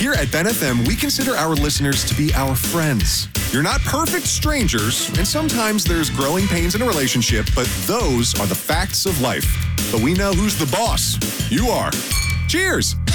Here at Ben FM, we consider our listeners to be our friends. You're not perfect strangers, and sometimes there's growing pains in a relationship, but those are the facts of life. But we know who's the boss. You are. Cheers!